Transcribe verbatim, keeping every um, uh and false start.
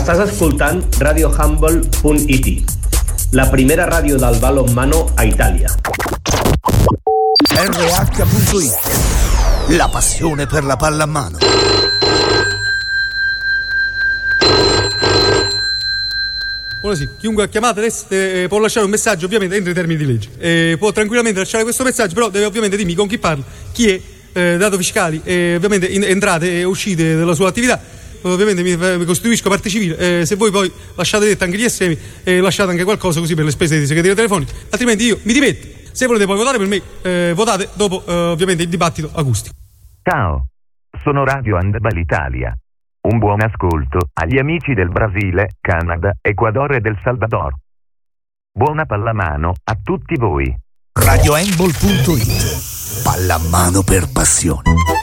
Estàs escoltant radio humble punt it, la primera ràdio del balonmano a Italia. erre acca punto it, la passione per la pallamano. Ora sì, chiunque ha chiamato adesso eh, può lasciare un messaggio, ovviamente entro i termini di legge. Eh, può tranquillamente lasciare questo messaggio, però deve ovviamente dirmi con chi parla, chi è, eh, dato fiscali, e ovviamente in, entrate e uscite della sua attività. Ovviamente mi, mi costituisco parte civile. Eh, se voi poi lasciate detto anche gli estremi, eh, lasciate anche qualcosa così per le spese di segreteria telefonica, altrimenti io mi dimetto. Se volete poi votare per me, eh, votate dopo eh, ovviamente il dibattito acustico. Ciao, sono Radio Handball Italia. Un buon ascolto agli amici del Brasile, Canada, Ecuador e del Salvador. Buona pallamano a tutti voi. radio handball punto it, pallamano per passione.